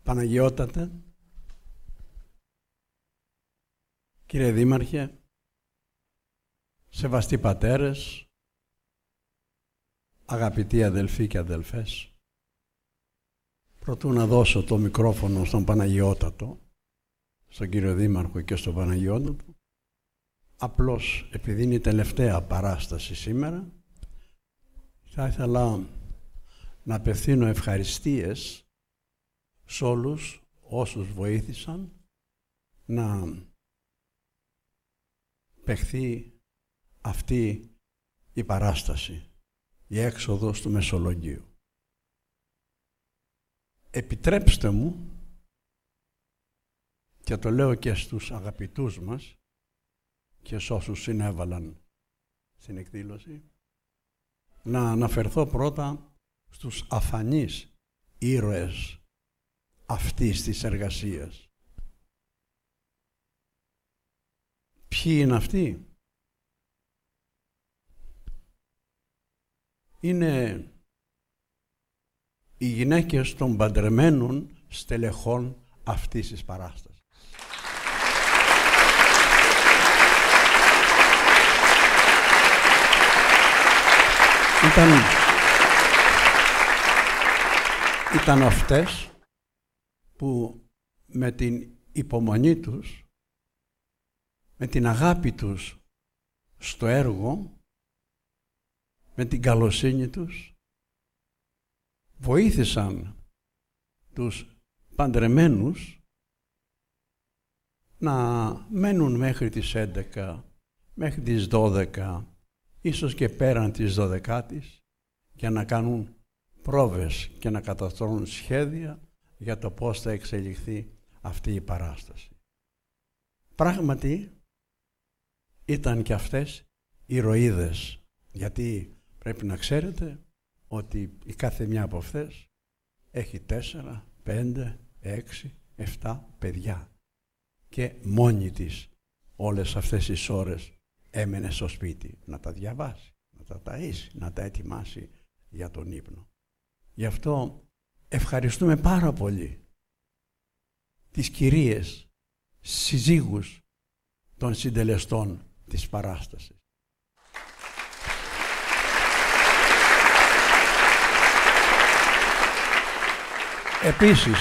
Παναγιώτατε, κύριε Δήμαρχε, σεβαστοί πατέρες, αγαπητοί αδελφοί και αδελφές, προτού να δώσω το μικρόφωνο στον Παναγιώτατο, στον κύριο Δήμαρχο και στον Παναγιώτατο, απλώς επειδή είναι η τελευταία παράσταση σήμερα, θα ήθελα να απευθύνω ευχαριστίες σε όλους όσους βοήθησαν να παιχθεί αυτή η παράσταση, η έξοδος του Μεσολογγίου. Επιτρέψτε μου, και το λέω και στους αγαπητούς μας και σε όσους συνέβαλαν στην εκδήλωση, να αναφερθώ πρώτα στους αφανείς ήρωες αυτής της εργασίας. Ποιοι είναι αυτοί? Είναι οι γυναίκες των παντρεμένων στελεχών αυτής της παράστασης. Ήταν αυτές που με την υπομονή τους, με την αγάπη τους στο έργο, με την καλοσύνη τους, βοήθησαν τους παντρεμένους να μένουν μέχρι τις 11, μέχρι τις 12, ίσως και πέραν της 12ης, για να κάνουν πρόβες και να καταστρώνουν σχέδια για το πώς θα εξελιχθεί αυτή η παράσταση. Πράγματι, ήταν και αυτές ηρωίδες, γιατί πρέπει να ξέρετε ότι η κάθε μια από αυτές έχει 4, 5, 6, 7 παιδιά και μόνη της όλες αυτές τις ώρες έμενε στο σπίτι να τα διαβάσει, να τα ταΐσει, να τα ετοιμάσει για τον ύπνο. Γι' αυτό ευχαριστούμε πάρα πολύ τις κυρίες, συζύγους των συντελεστών της παράστασης. Επίσης,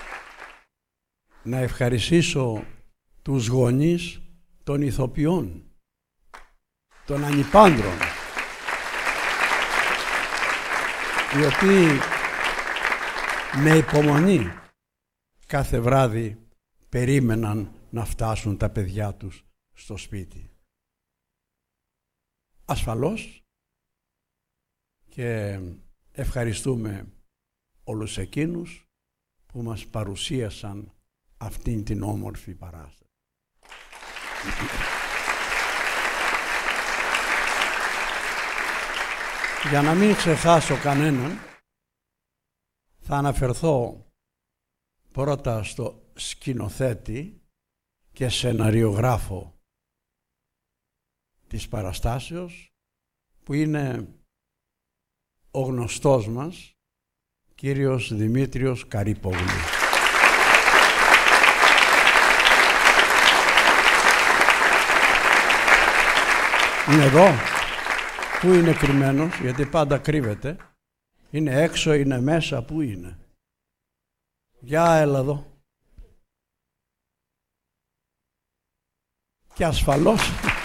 να ευχαριστήσω τους γονείς των ηθοποιών, των ανυπάντρων, οι οποίοι με υπομονή κάθε βράδυ περίμεναν να φτάσουν τα παιδιά τους στο σπίτι. Ασφαλώς και ευχαριστούμε όλους εκείνους που μας παρουσίασαν αυτήν την όμορφη παράσταση. Για να μην ξεχάσω κανέναν, θα αναφερθώ πρώτα στο σκηνοθέτη και σεναριογράφο της παραστάσεως, που είναι ο γνωστός μας κύριος Δημήτριος Καρυπόγλου. Είναι εδώ? Πού είναι κρυμμένος? Γιατί πάντα κρύβεται. Είναι έξω, είναι μέσα, πού είναι? Για έλα εδώ. Και ασφαλώς